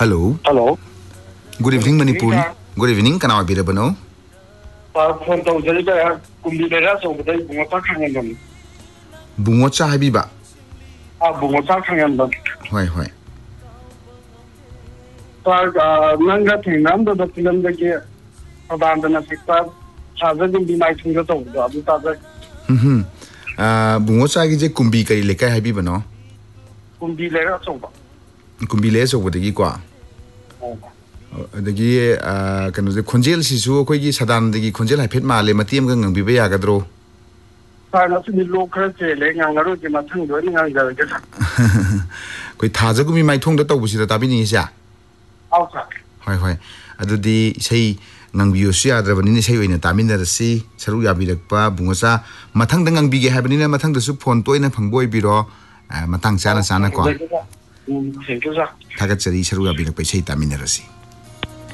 hello hello good evening Manipur good evening कना बिरबनो phone तौजरीबा Kunbi लेरा चौबदai बुंगोचा खांगेंदम बुंगोचा हाबिबा बुंगोचा खांगेंदम होय होय नंगा थेंगनामदो फिल्मदगी प्रधानदना सिक्ता साजदिं बिमाई थुंगा तौबदो अदु ताजा बुंगोचा गी जे कुंबी करी लेकाय हाबिबनो कुंबी लेरा चौबा कुंबी ले चौबदगी को अदगी कनो खोंजेल सिसु अखोगी सदानदगी खोंजेल हाइफेट माले मतियम ग ngंबिबा यागद्रो सानसुनि लोक खर चेले ngangaru के मथंग दो ngangaरगे कोई थाजगुमी माइथोंग द तौबसिदा ताबिनि इसा आउसा होय होय अदुदी सही nangbiyosu yadrabani sei oina taminarasi saru yabirakpa bungosa mathang da ngangbige habani na mathang da su phone toina phangboi biro matang chana chana ko thank you sir thagat chari saru yabirakpa sei taminarasi